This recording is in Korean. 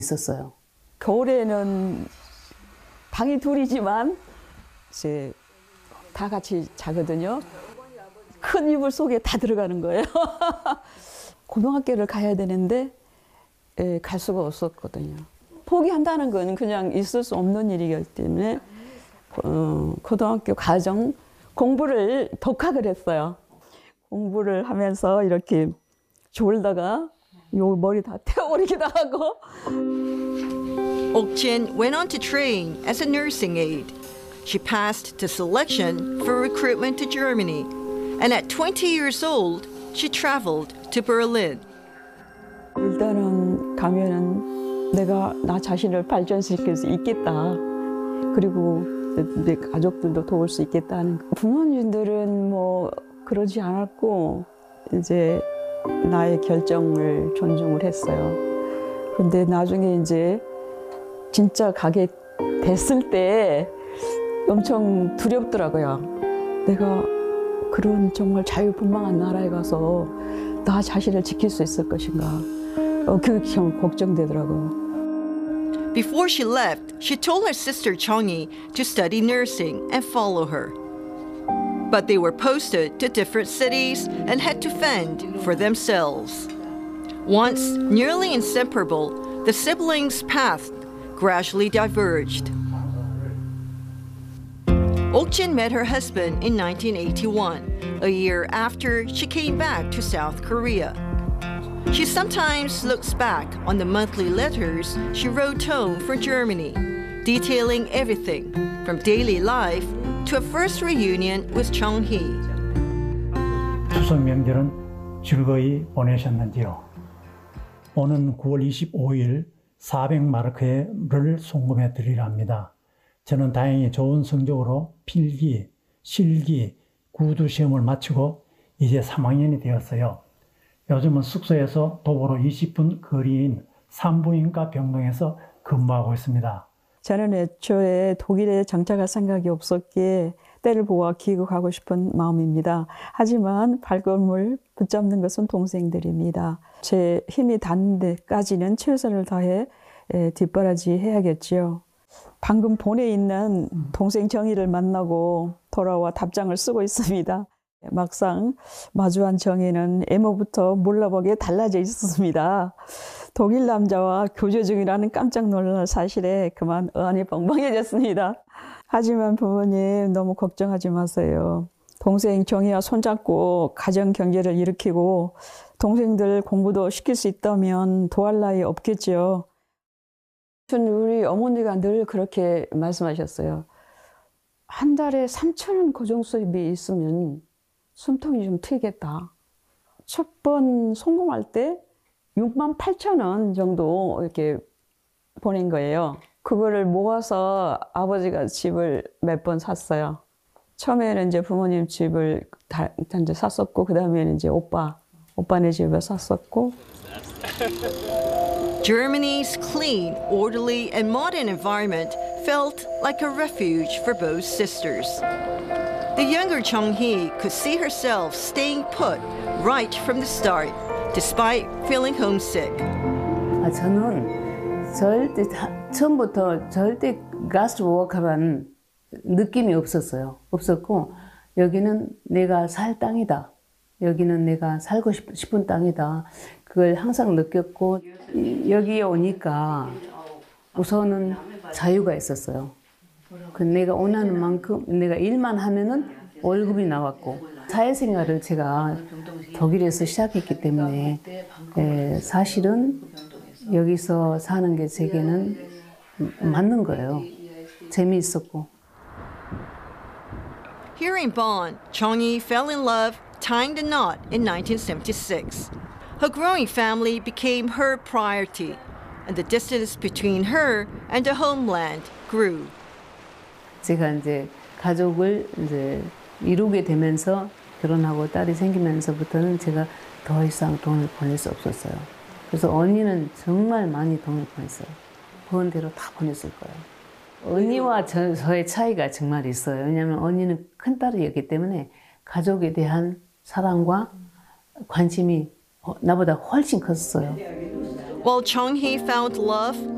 있었어요. 겨울에는 방이 둘이지만 이제 다 같이 자거든요. 큰 이불 속에 다 들어가는 거예요. 고등학교를 가야 되는데 갈 수가 없었거든요. 포기한다는 건 그냥 있을 수 없는 일이기 때문에 고등학교 과정 공부를 독학을 했어요. 공부를 하면서 이렇게 졸다가 요 머리 다 태워버리기도 하고. Ok-chin went on to train as a nursing aide. She passed the selection for recruitment to Germany, and at 20 years old, she traveled to Berlin. 일단은 가면은 내가 나 자신을 발전시킬 수 있겠다. 그리고 내 가족들도 도울 수 있겠다는. 부모님들은 뭐 그러지 않았고 이제 나의 결정을 존중을 했어요. 근데 나중에 이제 진짜 가게 됐을 때 엄청 두렵더라고요. 내가 그런 정말 자유분방한 나라에 가서 나 자신을 지킬 수 있을 것인가. 그게 걱정되더라고요. Before she left, she told her sister Chong-hee to study nursing and follow her. But they were posted to different cities and had to fend for themselves. Once nearly inseparable, the siblings' paths gradually diverged. Ok-chin met her husband in 1981, a year after she came back to South Korea. She sometimes looks back on the monthly letters she wrote home from Germany, detailing everything from daily life to a first reunion with Chong-hee. 추석 명절은 즐거이 보내셨는지요? 오는 9월 25일 400마르크를 송금해 드리려 합니다. 저는 다행히 좋은 성적으로 필기, 실기, 구두 시험을 마치고 이제 3학년이 되었어요. 요즘은 숙소에서 도보로 20분 거리인 산부인과 병동에서 근무하고 있습니다. 저는 애초에 독일에 정착할 생각이 없었기에 때를 보아 귀국하고 싶은 마음입니다. 하지만 발걸음을 붙잡는 것은 동생들입니다. 제 힘이 닿는 데까지는 최선을 다해 뒷바라지 해야겠지요. 방금 본에 있는 동생 정희를 만나고 돌아와 답장을 쓰고 있습니다. 막상 마주한 정희는 애모부터 몰라보게 달라져 있었습니다. 독일 남자와 교제 중이라는 깜짝 놀랄 사실에 그만 어안이 벙벙해졌습니다. 하지만 부모님 너무 걱정하지 마세요. 동생 정희와 손잡고 가정 경제를 일으키고 동생들 공부도 시킬 수 있다면 도할 나위 없겠죠. 우리 어머니가 늘 그렇게 말씀하셨어요. 한 달에 3,000원 고정 수입이 있으면 숨통이 좀 트이겠다. 첫 번 성공할 때 68,000원 정도 이렇게 보낸 거예요. 그거를 모아서 아버지가 집을 몇 번 샀어요. 처음에는 이제 부모님 집을 다 이제 샀었고, 그 다음에는 이제 오빠네 집을 샀었고. Germany's clean, orderly, and modern environment felt like a refuge for both sisters. The younger Chong-hee could see herself staying put right from the start, despite feeling homesick. 저는 절대 처음부터 절대 가스워커라는 느낌이 없었고 여기는 내가 살 땅이다. 여기는 내가 살고 싶은 땅이다. 그걸 항상 느꼈고 여기에 오니까 우선은 자유가 있었어요. 내가 원하는 만큼 내가 일만 하면은 월급이 나왔고 사회생활을 제가 독일에서 시작했기 때문에 사실은 여기서 사는 게 제게는 맞는 거예요. 재미있었고. Here in Bonn, Chong-hee fell in love, tying the knot in 1976. Her growing family became her priority, and the distance between her and the homeland grew. 제가 이제 가족을 이제 이루게 되면서 결혼하고 딸이 생기면서부터는 제가 더 이상 돈을 보낼 수 없었어요. 그래서 언니는 정말 많이 돈을 보냈어요. 번 대로 다 보냈을 거예요. 언니와 저의 차이가 정말 있어요. 왜냐하면 언니는 큰 딸이었기 때문에 가족에 대한 사랑과 관심이 나보다 훨씬 컸어요. While Chong-hee found love,